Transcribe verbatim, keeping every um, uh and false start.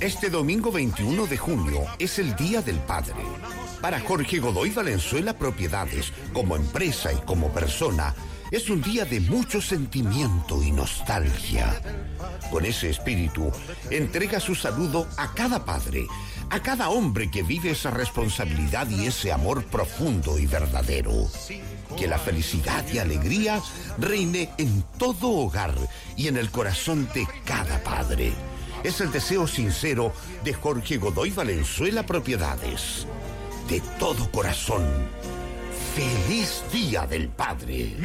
Este domingo veintiuno de junio es el Día del Padre. Para Jorge Godoy Valenzuela Propiedades, como empresa y como persona, es un día de mucho sentimiento y nostalgia. Con ese espíritu, entrega su saludo a cada padre, a cada hombre que vive esa responsabilidad y ese amor profundo y verdadero. Que la felicidad y alegría reine en todo hogar y en el corazón de cada padre. Es el deseo sincero de Jorge Godoy Valenzuela Propiedades. De todo corazón, ¡feliz Día del Padre!